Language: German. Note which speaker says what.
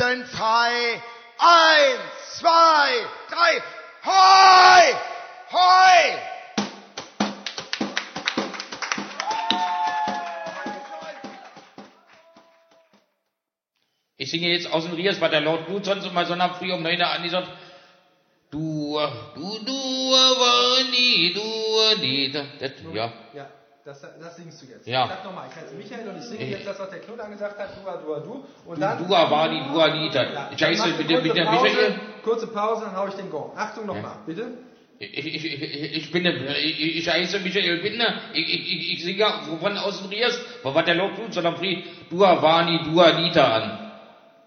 Speaker 1: sind frei. 1, 2, 3. Hoi! Hoi!
Speaker 2: Ich singe jetzt aus dem Riers, was der Lord Blut sonst immer so nach früh um 9 Uhr an, die sagt, du, Wani, das, ja.
Speaker 3: Ja, das singst du jetzt.
Speaker 2: Ja.
Speaker 3: Sag nochmal, ich heiße Michael und ich singe jetzt das, was der Knut angesagt hat, du. Und
Speaker 2: dann... Du, Wani,
Speaker 3: Ja,
Speaker 2: ich heiße mit der
Speaker 3: Michael. Kurze Pause, dann hau ich den Gong. Achtung nochmal,
Speaker 2: ja.
Speaker 3: bitte.
Speaker 2: Ich heiße Michael Binder, ich singe von aus dem Riers, was der Lord Blut so nach früh, du, Wani, an.